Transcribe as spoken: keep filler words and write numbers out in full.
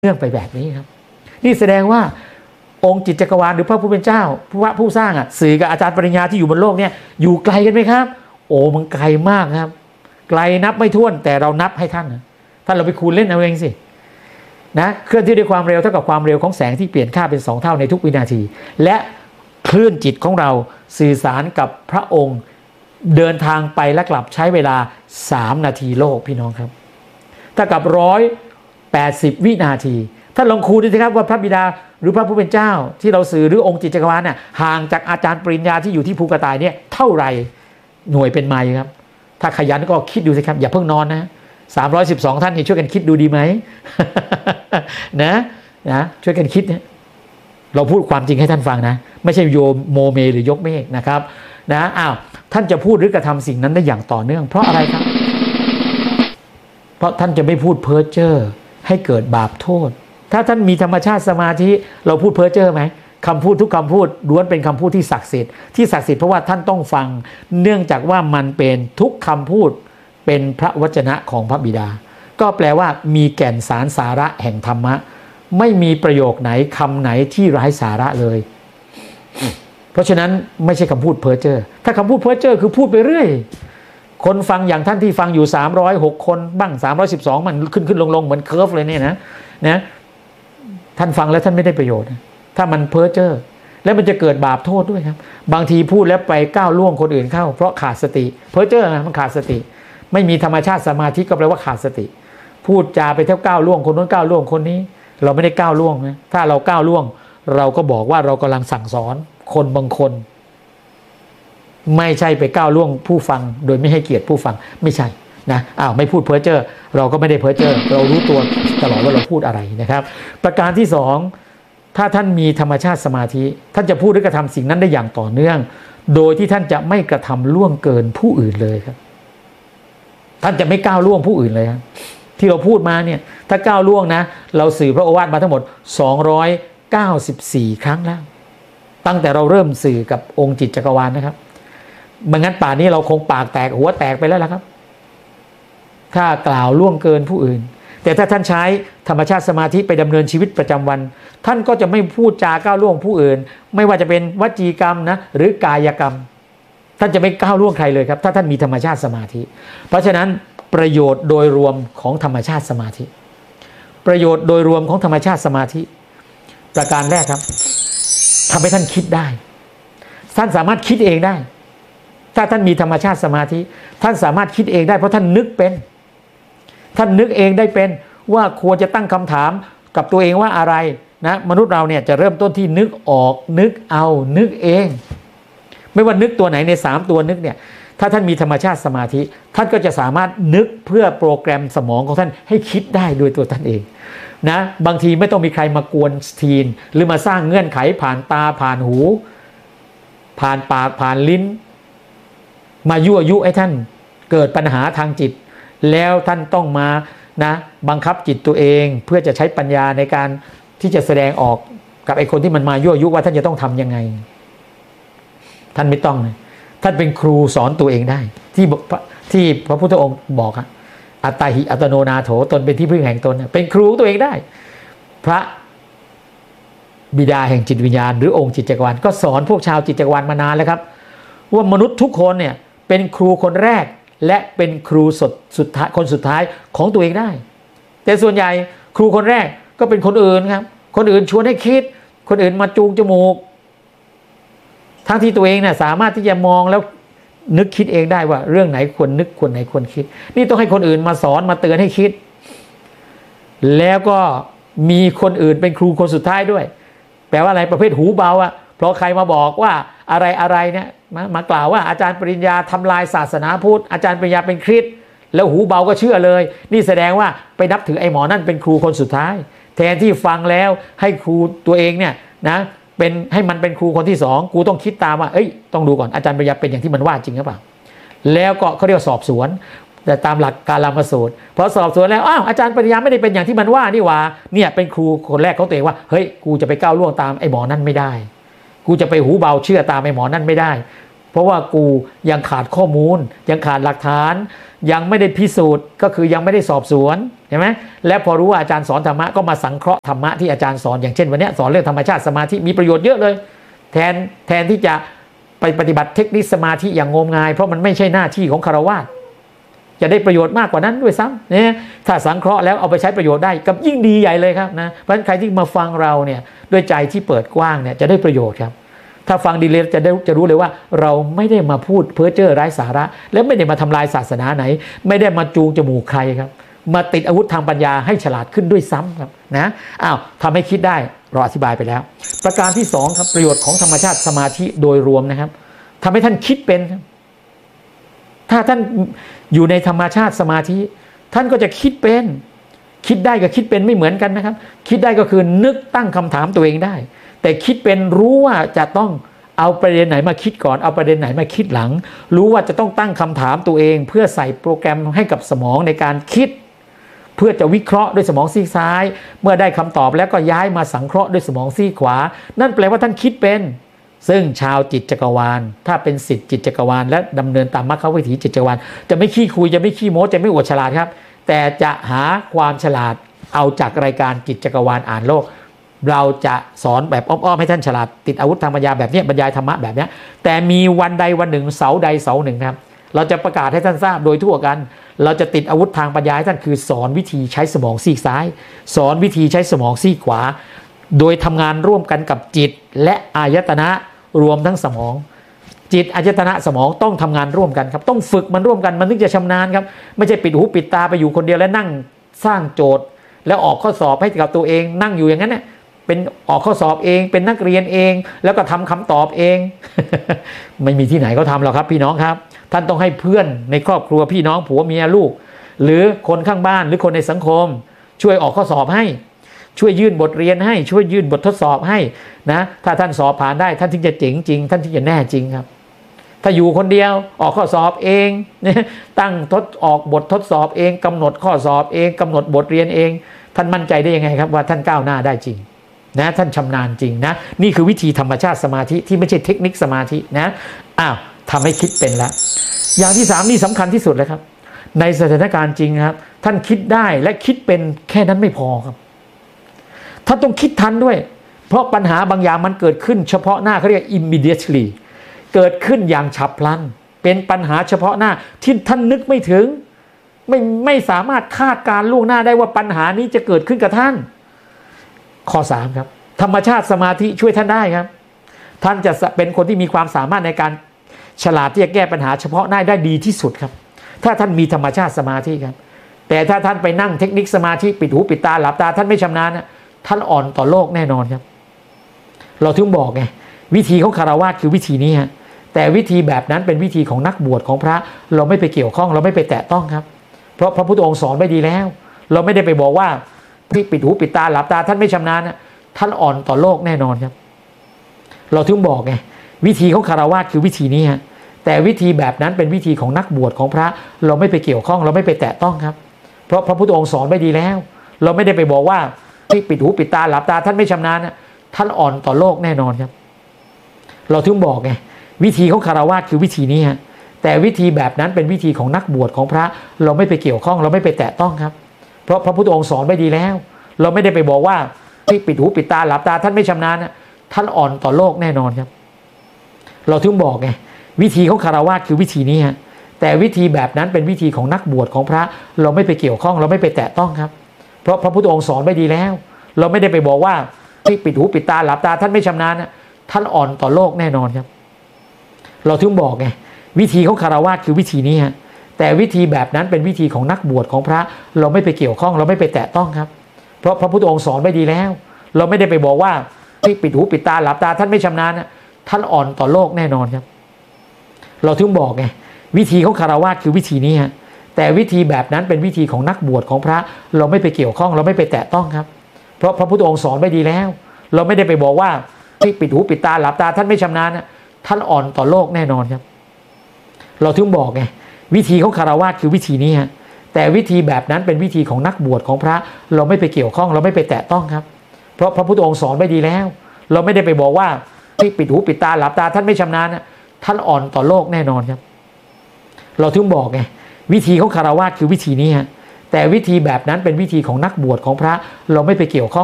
เนื่องไปแบบนี้ครับนี่แสดงว่าองค์จิตจักรวาลหรือพระผู้เป็นเจ้าพระผู้สร้างอ่ะสื่อกับอาจารย์ปริญญาที่อยู่บนโลกเนี่ยอยู่ไกลกันไหมครับโอ้มันไกลมากครับไกลนับไม่ถ้วนแต่เรานับให้ท่านนะท่านเราไปคูณเล่นเอาเองสินะเคลื่อนที่ด้วยความเร็วเท่ากับความเร็วของแสงที่เปลี่ยนค่าเป็นสองเท่าในทุกวินาทีและคลื่นจิตของเราสื่อสารกับพระองค์เดินทางไปและกลับใช้เวลาสามนาทีโลกพี่น้องครับเท่ากับหนึ่งร้อยแปดสิบวินาทีท่านลองคูณดูสิครับว่าพระบิดาหรือพระผู้เป็นเจ้าที่เราสื่อหรือองค์จิตจักรวาลเนี่ยห่างจากอาจารย์ปริญญาที่อยู่ที่ภูกระต่ายเนี่ยเท่าไหร่หน่วยเป็นไมล์ครับถ้าขยันก็คิดดูสิครับอย่าเพิ่งนอนนะสามร้อยสิบสองท่านนี่ช่วยกันคิดดูดีไหม นะนะช่วยกันคิดเนี่ยเราพูดความจริงให้ท่านฟังนะไม่ใช่โยโมเมหรือยกเมฆนะครับนะอ้าวท่านจะพูดหรือกระทำสิ่งนั้นได้อย่างต่อเนื่องเพราะอะไรครับเพราะท่านจะไม่พูดเพ้อเจ้อให้เกิดบาปโทษถ้าท่านมีธรรมชาติสมาธิเราพูดเพ้อเจ้อไหมคำพูดทุกคำพูดล้วนเป็นคำพูดที่ศักดิ์สิทธิ์ที่ศักดิ์สิทธิ์เพราะว่าท่านต้องฟังเนื่องจากว่ามันเป็นทุกคำพูดเป็นพระวจนะของพระบิดาก็แปลว่ามีแก่นสารสาระแห่งธรรมะไม่มีประโยคไหนคำไหนที่ไร้สาระเลยเพราะฉะนั้นไม่ใช่คำพูดเพ้อเจ้อถ้าคำพูดเพ้อเจ้อคือพูดไปเรื่อยคนฟังอย่างท่านที่ฟังอยู่สามร้อยหกคนบ้างสามร้อยสิบสองมันขึ้นขึ้นลงลงเหมือนเคอร์ฟเลยเนี่ยนะนะท่านฟังแล้วท่านไม่ได้ประโยชน์ถ้ามันเพ้อเจ้อแล้วมันจะเกิดบาปโทษด้วยครับบางทีพูดแล้วไปก้าวล่วงคนอื่นเข้าเพราะขาดสติเพ้อเจ้อมันขาดสติไม่มีธรรมชาติสมาธิก็แปลว่าขาดสติพูดจาไปเท่าก้าวล่วงคนนู้นก้าวล่วงคนนี้เราไม่ได้ก้าวล่วงนะถ้าเราก้าวล่วงเราก็บอกว่าเรากำลังสั่งสอนคนบางคนไม่ใช่ไปก้าวล่วงผู้ฟังโดยไม่ให้เกียรติผู้ฟังไม่ใช่นะอ้าวไม่พูดเพ้อเจ้อเราก็ไม่ได้เพ้อเจ้อเรารู้ตัวตลอดว่าเราพูดอะไรนะครับประการที่สองถ้าท่านมีธรรมชาติสมาธิท่านจะพูดหรือกระทำสิ่งนั้นได้อย่างต่อเนื่องโดยที่ท่านจะไม่กระทำล่วงเกินผู้อื่นเลยครับท่านจะไม่ก้าวล่วงผู้อื่นเลยครับที่เราพูดมาเนี่ยถ้าก้าวล่วงนะเราสื่อพระโอวาทมาทั้งหมดสองร้อยเก้าสิบสี่ครั้งแล้วตั้งแต่เราเริ่มสื่อกับองค์จิตจักรวาลนะครับไม่งั้นป่านนี้เราคงปากแตกหัวแตกไปแล้วล่ะครับถ้ากล่าวล่วงเกินผู้อื่นแต่ถ้าท่านใช้ธรรมชาติสมาธิไปดำเนินชีวิตประจำวันท่านก็จะไม่พูดจาก้าวล่วงผู้อื่นไม่ว่าจะเป็นวจีกรรมนะหรือกายกรรมท่านจะไม่ก้าวล่วงใครเลยครับถ้าท่านมีธรรมชาติสมาธิเพราะฉะนั้นประโยชน์โดยรวมของธรรมชาติสมาธิประโยชน์โดยรวมของธรรมชาติสมาธิประการแรกครับทำให้ท่านคิดได้ท่านสามารถคิดเองได้ถ้าท่านมีธรรมชาติสมาธิท่านสามารถคิดเองได้เพราะท่านนึกเป็นท่านนึกเองได้เป็นว่าควรจะตั้งคำถามกับตัวเองว่าอะไรนะมนุษย์เราเนี่ยจะเริ่มต้นที่นึกออกนึกเอานึกเองไม่ว่านึกตัวไหนในสามตัวนึกเนี่ยถ้าท่านมีธรรมชาติสมาธิท่านก็จะสามารถนึกเพื่อโปรแกรมสมองของท่านให้คิดได้โดยตัวท่านเองนะบางทีไม่ต้องมีใครมากวนทีนหรือมาสร้างเงื่อนไขผ่านตาผ่านหูผ่านปากผ่านลิ้นมายั่วยุให้ท่านเกิดปัญหาทางจิตแล้วท่านต้องมานะบังคับจิตตัวเองเพื่อจะใช้ปัญญาในการที่จะแสดงออกกับไอ้คนที่มันมายั่วยุว่าท่านจะต้องทำยังไงท่านไม่ต้องเลยท่านเป็นครูสอนตัวเองได้ที่ที่พระพุทธองค์บอกอะอัตตาหิอัตโนนาโถตนเป็นที่พึ่งแห่งตนเป็นครูตัวเองได้พระบิดาแห่งจิตวิญญาณหรือองค์จิตจักรวาลก็สอนพวกชาวจิตจักรวาลมานานแล้วครับว่ามนุษย์ทุกคนเนี่ยเป็นครูคนแรกและเป็นครูสดสุดท้ายคนสุดท้ายของตัวเองได้แต่ส่วนใหญ่ครูคนแรกก็เป็นคนอื่นครับคนอื่นชวนให้คิดคนอื่นมาจูงจมูกทั้งที่ตัวเองเนี่ยสามารถที่จะมองแล้วนึกคิดเองได้ว่าเรื่องไหนควรนึกควรไหนควรคิดนี่ต้องให้คนอื่นมาสอนมาเตือนให้คิดแล้วก็มีคนอื่นเป็นครูคนสุดท้ายด้วยแปลว่าอะไรประเภทหูเบาอ่ะเพราะใครมาบอกว่าอะไรอะไรเนี่ยมามากล่าวว่าอาจารย์ปริญญาทำลายศาสนาพุทธอาจารย์ปริญญาเป็นคริสต์แล้วหูเบาก็เชื่อเลยนี่แสดงว่าไปนับถือไอ้หมอนั่นเป็นครูคนสุดท้ายแทนที่ฟังแล้วให้ครูตัวเองเนี่ยนะเป็นให้มันเป็นครูคนที่สองกูต้องคิดตามว่าเอ้ยต้องดูก่อนอาจารย์ปริญญาเป็นอย่างที่มันว่าจริงหรือเปล่าแล้วก็เขาเรียกสอบสวนแต่ตามหลักกาลามสูตรพอสอบสวนแล้วอ้าวอาจารย์ปริญญาไม่ได้เป็นอย่างที่มันว่านี่หว่าเนี่ยเป็นครูคนแรกของตัวเองว่าเฮ้ยกูจะไปก้าวล่วงตามไอ้หมอนั่นไม่ได้กูจะไปหูเบาเชื่อตามไอ้หมอนั่นไม่ได้เพราะว่ากูยังขาดข้อมูลยังขาดหลักฐานยังไม่ได้พิสูจน์ก็คือยังไม่ได้สอบสวนใช่ไหมและพอรู้ว่าอาจารย์สอนธรรมะก็มาสังเคราะห์ธรรมะที่อาจารย์สอนอย่างเช่นวันนี้สอนเรื่องธรรมชาติสมาธิมีประโยชน์เยอะเลยแทนแทนที่จะไปปฏิบัติเทคนิคสมาธิอย่างงมงายเพราะมันไม่ใช่หน้าที่ของคฤหัสถ์จะได้ประโยชน์มากกว่านั้นด้วยซ้ำเนี่ยถ้าสังเคราะห์แล้วเอาไปใช้ประโยชน์ได้กับยิ่งดีใหญ่เลยครับนะเพราะฉะนั้นใครที่มาฟังเราเนี่ยด้วยใจที่เปิดกว้างเนี่ยจะได้ประโยชน์ครับถ้าฟังดีเลยจะได้จะรู้เลยว่าเราไม่ได้มาพูดเพ้อเจ้อไร้สาระและไม่ได้มาทำลายศาสนาไหนไม่ได้มาจูงจมูกใครครับมาติดอาวุธทางปัญญาให้ฉลาดขึ้นด้วยซ้ำครับนะอ้าวทำให้คิดได้เราอธิบายไปแล้วประการที่สองครับประโยชน์ของธรรมชาติสมาธิโดยรวมนะครับทำให้ท่านคิดเป็นถ้าท่านอยู่ในธรรมชาติสมาธิท่านก็จะคิดเป็นคิดได้กับคิดเป็นไม่เหมือนกันนะครับคิดได้ก็คือนึกตั้งคำถามตัวเองได้แต่คิดเป็นรู้ว่าจะต้องเอาประเด็นไหนมาคิดก่อนเอาประเด็นไหนมาคิดหลังรู้ว่าจะต้องตั้งคำถามตัวเองเพื่อใส่โปรแกรมให้กับสมองในการคิดเพื่อจะวิเคราะห์ด้วยสมองซีกซ้ายเมื่อได้คำตอบแล้วก็ย้ายมาสังเคราะห์ด้วยสมองซีกขวานั่นแปลว่าท่านคิดเป็นซึ่งชาวจิตจักรวาลถ้าเป็นศิษย์จิตจักรวาลและดำเนินตามมรรควิถีจิตจักรวาลจะไม่ขี้คุยจะไม่ขี้โม้จะไม่อวดฉลาดครับแต่จะหาความฉลาดเอาจากรายการจิตจักรวาลอ่านโลกเราจะสอนแบบอ้อมๆให้ท่านฉลาดติดอาวุธทางปัญญาแบบนี้บรรยายธรรมะแบบนี้แต่มีวันใดวันหนึ่งเสาใดเสาหนึ่งครับเราจะประกาศให้ท่านทราบโดยทั่วกันเราจะติดอาวุธทางปัญญาให้ท่านคือสอนวิธีใช้สมองซีกซ้ายสอนวิธีใช้สมองซีกขวาโดยทำงานร่วมกันกับจิตและอายตนะรวมทั้งสมองจิตอายตนะสมองต้องทำงานร่วมกันครับต้องฝึกมันร่วมกันมันถึงจะชำนาญครับไม่ใช่ปิดหูปิดตาไปอยู่คนเดียวแล้วนั่งสร้างโจทย์แล้วออกข้อสอบให้กับตัวเองนั่งอยู่อย่างนั้นเนี่ยเป็นออกข้อสอบเองเป็นนักเรียนเองแล้วก็ทำคำตอบเอง ไม่มีที่ไหนเขาทำหรอกครับพี่น้องครับท่านต้องให้เพื่อนในครอบครัวพี่น้องผัวเมียลูกหรือคนข้างบ้านหรือคนในสังคมช่วยออกข้อสอบให้ช่วยยื่นบทเรียนให้ช่วยยื่นบททดสอบให้นะถ้าท่านสอบผ่านได้ท่านถึงจะเจ๋งจริงท่านถึงจะแน่จริงครับถ้าอยู่คนเดียวออกข้อสอบเองตั้งทดออกบททดสอบเองกำหนดข้อสอบเองกำหนดบทเรียนเองท่านมั่นใจได้ยังไงครับว่าท่านก้าวหน้าได้จริงนะท่านชำนาญจริงนะนี่คือวิธีธรรมชาติสมาธิที่ไม่ใช่เทคนิคสมาธินะอ้าวทำให้คิดเป็นแล้วอย่างที่สามนี่สำคัญที่สุดเลยครับในสถานการณ์จริงครับท่านคิดได้และคิดเป็นแค่นั้นไม่พอครับท่านต้องคิดทันด้วยเพราะปัญหาบางอย่างมันเกิดขึ้นเฉพาะหน้าเขาเรียก immediately เกิดขึ้นอย่างฉับพลันเป็นปัญหาเฉพาะหน้าที่ท่านนึกไม่ถึงไม่ไม่สามารถคาดการล่วงหน้าได้ว่าปัญหานี้จะเกิดขึ้นกับท่านข้อสามครับธรรมชาติสมาธิช่วยท่านได้ครับท่านจะเป็นคนที่มีความสามารถในการฉลาดที่จะแก้ปัญหาเฉพาะหน้าได้ดีที่สุดครับถ้าท่านมีธรรมชาติสมาธิครับแต่ถ้าท่านไปนั่งเทคนิคสมาธิปิดหูปิดตาหลับตาท่านไม่ชำนาญนะท่านอ่อนต่อโลกแน่นอนครับเราถึงบอกไงวิธีของคฤหัสถ์คือวิธีนี้ฮะแต่วิธีแบบนั้นเป็นวิธีของนักบวชของพระเราไม่ไปเกี่ยวข้องเราไม่ไปแตะต้องครับเพราะพระพุทธองค์สอนไว้ดีแล้วเราไม่ได้ไปบอกว่าที่ปิดหูปิดตาหลับตาท่านไม่ชำนาญนะท่านอ่อนต่อโลกแน่นอนครับเราถึงบอกไงวิธีของคฤหัสถ์คือวิธีนี้ฮะแต่วิธีแบบนั้นเป็นวิธีของนักบวชของพระเราไม่ไปเกี่ยวข้องเราไม่ไปแตะต้องครับเพราะพระพุทธองค์สอนไว้ดีแล้วเราไม่ได้ไปบอกว่าที่ปิดหูปิดตาหลับตาท่านไม่ชำนาญนะท่านอ่อนต่อโลกแน่นอนครับเราถึงบอกไงวิธีของคฤหัสถ์คือวิธีนี้ฮะแต่วิธีแบบนั้นเป็นวิธีของนักบวชของพระเราไม่ไปเกี่ยวข้องเราไม่ไปแตะต้องครับเพราะพระพุทธองค์สอนไว้ดีแล้วเราไม่ได้ไปบอกว่าที่ปิดหูปิดตาหลับตาท่านไม่ชำนาญนะท่านอ่อนต่อโลกแน่นอนครับเราถึงบอกไงวิธีของคฤหัสถ์คือวิธีนี้ฮะแต่วิธีแบบนั้นเป็นวิธีของนักบวชของพระเราไม่ไปเกี่ยวข้องเราไม่ไปแตะต้องครับเพราะพระพุทธองค์สอนไว้ดีแล้วเราไม่ได้ไปบอกว่าที่ปิดหูปิดตาหลับตาท่านไม่ชำนาญนะท่านอ่อนต่อโลกแน่นอนครับเราถึงบอกไงวิธีของคฤหัสถ์คือวิธีนี้ฮะแต่วิธีแบบนั้นเป็นวิธีของนักบวชของพระเราไม่ไปเกี่ยวข้องเราไม่ไปแตะต้องครับเพราะพระพุทธองค์สอนไว้ดีแล้วเราไม่ได้ไปบอกว่าที่ปิดหูปิดตาหลับตาท่านไม่ชำนาญนะท่านอ่อนต่อโลกแน่นอนครับเราถึงบอกไงวิธีของคฤหัสถ์คือวิธีนี้ฮะแต่วิธีแบบนั้นเป็นวิธีของนักบวชของพระเราไม่ไปเกี่ยวข้องเราไม่ไปแตะต้องครับเพราะพระพุทธองค์สอนไว้ดีแล้วเราไม่ได้ไปบอกว่าที่ปิดหูปิดตาหลับตาท่านไม่ชำนาญนะท่านอ่อนต่อโลกแน่นอนครับเราถึงบอกไงวิธีของคฤหัสถ์คือวิธีนี้ฮะแต่วิธีแบบนั้นเป็นวิธีของนักบวชของพระเราไม่ไปเกี่ยวข้องเราไม่ไปแตะต้องครับเพราะพระพุทธองค์สอนไว้ดีแล้วเราไม่ได้ไปบอกว่าที่ปิดหูปิดตาหลับตาท่านไม่ชำนาญนะท่านอ่อนต่อโลกแน่นอนครับเราถึงบอกไงวิธีของคารวะคือวิธีนี้ฮะแต่วิธีแบบนั้นเป็นวิธีของนักบวชของพระเราไม่ไปเกี่ยวข้อง